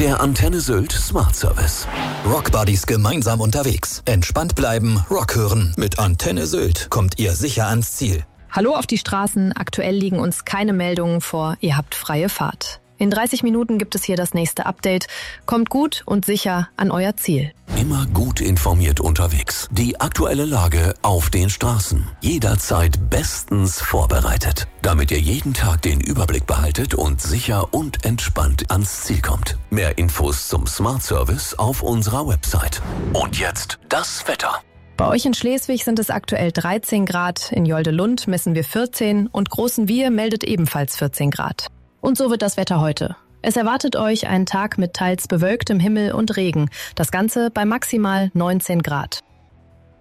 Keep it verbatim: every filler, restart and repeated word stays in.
Der Antenne Sylt Smart Service. Rockbuddies gemeinsam unterwegs. Entspannt bleiben, Rock hören. Mit Antenne Sylt kommt ihr sicher ans Ziel. Hallo auf die Straßen. Aktuell liegen uns keine Meldungen vor. Ihr habt freie Fahrt. In dreißig Minuten gibt es hier das nächste Update. Kommt gut und sicher an euer Ziel. Immer gut informiert unterwegs. Die aktuelle Lage auf den Straßen. Jederzeit bestens vorbereitet. Damit ihr jeden Tag den Überblick behaltet und sicher und entspannt ans Ziel kommt. Mehr Infos zum Smart Service auf unserer Website. Und jetzt das Wetter. Bei euch in Schleswig sind es aktuell dreizehn Grad. In Joldelund messen wir vierzehn und Großenwier meldet ebenfalls vierzehn Grad. Und so wird das Wetter heute. Es erwartet euch ein Tag mit teils bewölktem Himmel und Regen. Das Ganze bei maximal neunzehn Grad.